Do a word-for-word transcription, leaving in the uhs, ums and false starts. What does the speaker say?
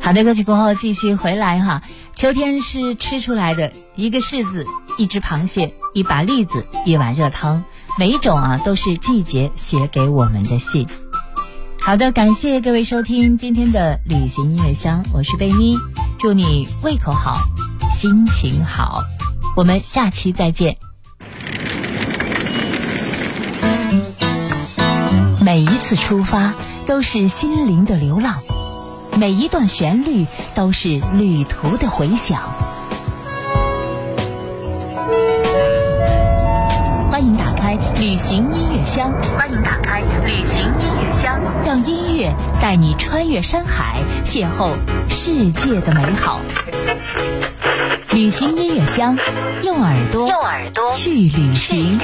好的，歌曲过后继续回来哈。秋天是吃出来的，一个柿子，一只螃蟹，一把栗子，一碗热汤，每一种啊都是季节写给我们的信。好的，感谢各位收听今天的旅行音乐箱，我是贝妮，祝你胃口好，心情好，我们下期再见。每一次出发都是心灵的流浪，每一段旋律都是旅途的回响。欢迎打开旅行音乐箱，欢迎打开旅行音乐箱，让音乐带你穿越山海，邂逅世界的美好。旅行音乐箱，用耳朵用耳朵去旅行。